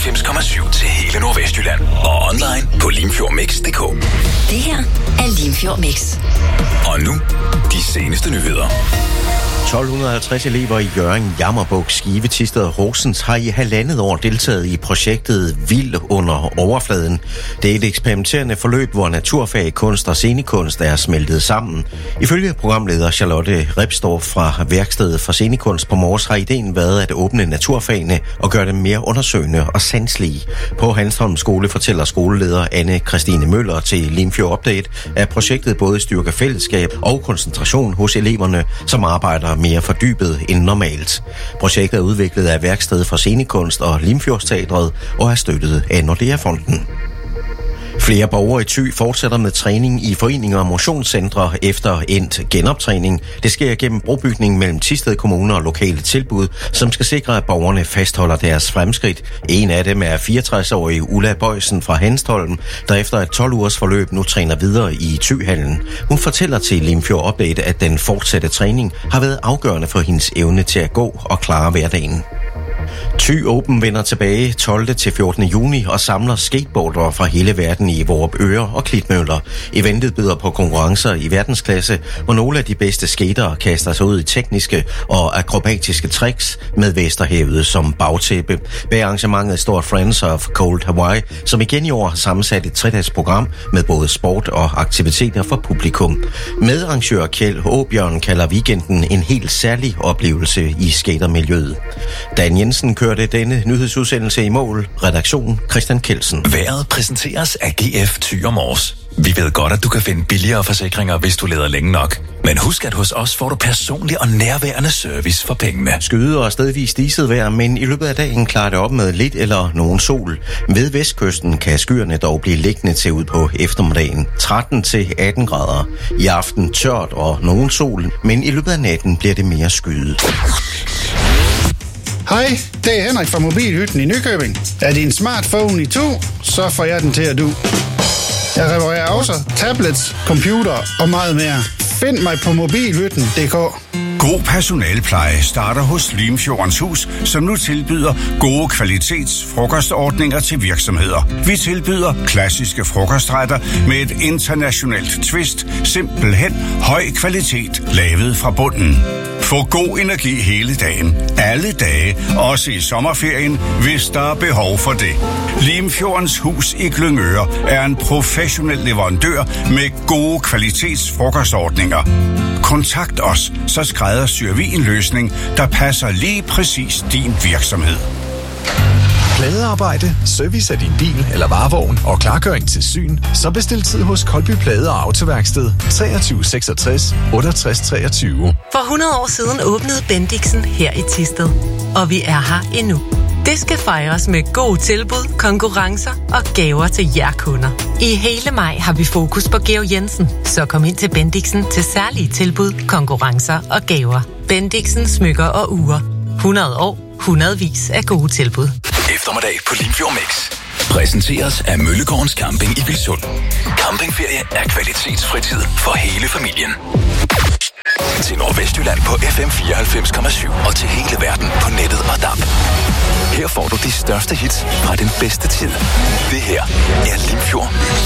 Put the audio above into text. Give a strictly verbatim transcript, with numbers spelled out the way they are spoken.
fireoghalvfems komma syv til hele Nordvestjylland. Og online på limfjordmix punktum d k. Det her er Limfjord Mix. Og nu, de seneste nyheder. tolv halvtreds elever i Hjørring, Jammerbuk, Skive, Thisted og Horsens har i halvandet år deltaget i projektet Vild under overfladen. Det er et eksperimenterende forløb, hvor naturfag, kunst og scenekunst er smeltet sammen. Ifølge programleder Charlotte Repstorff fra værkstedet for scenekunst på Mors har ideen været at åbne naturfagene og gøre dem mere undersøgende og sanselige. På Hanstholm Skole fortæller skoleleder Anne Christine Møller til Limfjord Update, at projektet både styrker fællesskab og koncentration hos eleverne, som arbejder mere fordybet end normalt. Projektet er udviklet af værkstedet for scenekunst og Limfjordsteatret og er støttet af Nordea-fonden. Flere borgere i Thy fortsætter med træning i foreninger og motionscentre efter endt genoptræning. Det sker gennem brobygning mellem Thisted Kommune og lokale tilbud, som skal sikre, at borgerne fastholder deres fremskridt. En af dem er fireogtres-årige Ulla Bøjsen fra Hanstholm, der efter et tolv ugers forløb nu træner videre i Thy-hallen. Hun fortæller til Limfjord Update, at den fortsatte træning har været afgørende for hendes evne til at gå og klare hverdagen. Thy Open vender tilbage tolvte til fjortende juni og samler skateboardere fra hele verden i Vorupør og Klitmøller. Eventet byder på konkurrencer i verdensklasse, hvor nogle af de bedste skatere kaster sig ud i tekniske og akrobatiske tricks med Vesterhavet som bagtæppe. Bag arrangementet står Friends of Cold Hawaii, som igen i år har sammensat et tredagsprogram med både sport og aktiviteter for publikum. Medarrangør Kjeld Åbjørn kalder weekenden en helt særlig oplevelse i skatermiljøet. Dan Jensen kørte denne nyhedsudsendelse i mål. Redaktion Christian Kelsen. Været præsenteres af G F Thy og Mors. Vi ved godt, at du kan finde billigere forsikringer, hvis du leder længe nok. Men husk, at hos os får du personlig og nærværende service for pengene. Skyde og stedvis diset vejr, men i løbet af dagen klarer det op med lidt eller nogen sol. Ved vestkysten kan skyerne dog blive liggende til ud på eftermiddagen. tretten til atten grader. I aften tørt og nogen sol, men i løbet af natten bliver det mere skyet. Hej, det er Henrik fra Mobilhytten i Nykøbing. Er din smartphone i to, så får jeg den til at du. Jeg reparerer også tablets, computer og meget mere. Find mig på mobilhytten punktum d k. God personalpleje starter hos Limfjordens Hus, som nu tilbyder gode kvalitetsfrokostordninger til virksomheder. Vi tilbyder klassiske frokostretter med et internationalt twist, simpelthen høj kvalitet, lavet fra bunden. Få god energi hele dagen, alle dage, også i sommerferien, hvis der er behov for det. Limfjordens Hus i Glyngøre er en professionel leverandør med gode kvalitetsfrokostordninger. Kontakt os, så skræddersyr vi en løsning, der passer lige præcis din virksomhed. Pladearbejde, service af din bil eller varevogn og klargøring til syn, så bestil tid hos Kolby Plade- og Autoværksted treogtyve seksogtres otteogtres treogtyve. For hundrede år siden åbnede Bendixen her i Thisted, og vi er her endnu. Det skal fejres med gode tilbud, konkurrencer og gaver til jer kunder. I hele maj har vi fokus på Georg Jensen, så kom ind til Bendixen til særlige tilbud, konkurrencer og gaver. Bendixen smykker og ure. hundrede år, hundredvis af gode tilbud. Eftermiddag på Limfjord Mix præsenteres af Møllegårdens Camping i Vilsund. Campingferie er kvalitetsfritid for hele familien. Til Nordvestjylland på F M fireoghalvfems komma syv og til hele verden på nettet og D A B. Her får du de største hits fra den bedste tid. Det her er Limfjord